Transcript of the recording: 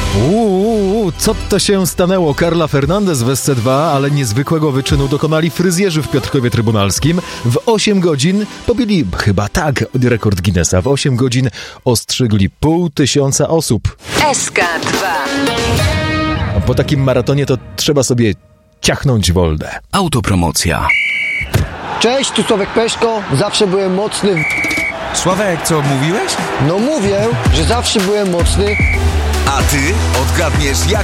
Co to się stanęło? Carla Fernandez w SC2, ale niezwykłego wyczynu dokonali fryzjerzy w Piotrkowie Trybunalskim. W 8 godzin pobili, chyba tak, rekord Guinnessa. W 8 godzin ostrzygli 500 osób. SK2. Po takim maratonie to trzeba sobie ciachnąć wolne. Autopromocja. Cześć, tu Sławek Peszko. Zawsze byłem mocny. Sławek, co mówiłeś? No mówię, że zawsze byłem mocny. A ty odgadniesz, jak